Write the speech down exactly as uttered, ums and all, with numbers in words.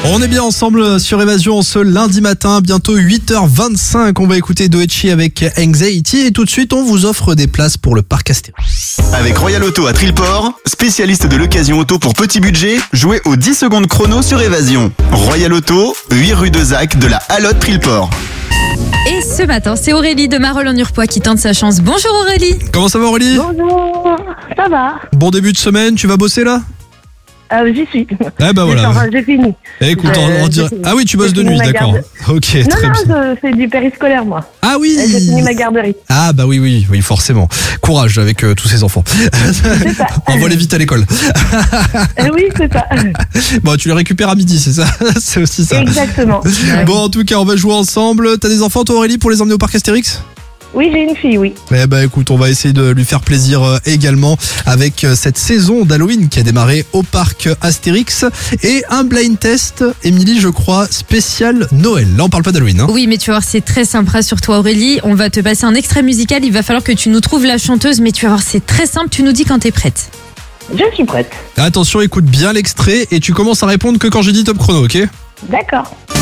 On est bien ensemble sur Évasion ce lundi matin, bientôt huit heures vingt-cinq. On va écouter Doechi avec Anxiety et tout de suite on vous offre des places pour le parc Astérix. Avec Royal Auto à Trillport, spécialiste de l'occasion auto pour petit budget, jouez aux dix secondes chrono sur Évasion. Royal Auto, huit rue de Zac de la Halotte Trillport. Et ce matin, c'est Aurélie de Marolles en Urpois qui tente sa chance. Bonjour Aurélie. Comment ça va Aurélie? Bonjour, ça va? Bon début de semaine, tu vas bosser là? euh, J'y suis. Eh ben voilà. Enfin, j'ai fini. Eh, écoute, Euh, on, on j'ai dirait... fini. Ah oui, tu bosses J'ai de fini nuit, ma d'accord. garde- Ok, Non, très non, bien. je fais du périscolaire, moi. Ah oui. J'ai fini ma garderie. Ah bah oui, oui, oui, forcément. Courage avec euh, tous ces enfants. C'est ça. Envoie-les vite à l'école. Euh, oui, c'est ça. Bon, tu les récupères à midi, c'est ça? C'est aussi ça. Exactement. Bon, en tout cas, on va jouer ensemble. T'as des enfants, toi, Aurélie, pour les emmener au parc Astérix? Oui, j'ai une fille, oui. Eh ben, écoute, on va essayer de lui faire plaisir euh, également avec euh, cette saison d'Halloween qui a démarré au parc Astérix et un blind test, Émilie, je crois, spécial Noël. Là, on parle pas d'Halloween, hein? Oui, mais tu vas voir, c'est très sympa sur toi Aurélie. On va te passer un extrait musical. Il va falloir que tu nous trouves la chanteuse, mais tu vas voir, c'est très simple. Tu nous dis quand t'es prête. Je suis prête. Attention, écoute bien l'extrait et tu commences à répondre que quand j'ai dit top chrono, ok? D'accord.